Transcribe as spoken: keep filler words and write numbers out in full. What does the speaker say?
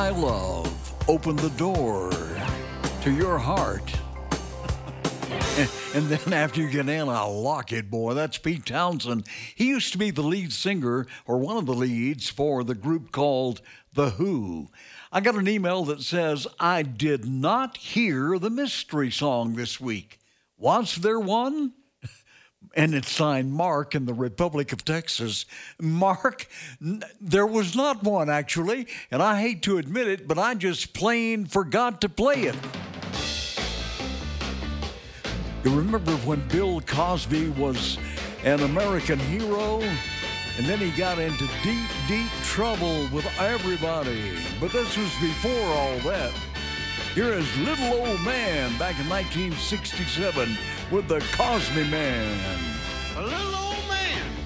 my love, open the door to your heart. and, and then after you get in, I'll lock it, boy. That's Pete Townsend. He used to be the lead singer, or one of the leads, for the group called The Who. I got an email that says, I did not hear the mystery song this week. Was there one? And it's signed Mark in the Republic of Texas. Mark, n- there was not one, actually, and I hate to admit it, but I just plain forgot to play it. You remember when Bill Cosby was an American hero, and then he got into deep, deep trouble with everybody. But this was before all that. Here is Little Old Man back in nineteen sixty-seven with the Cosby Man. A little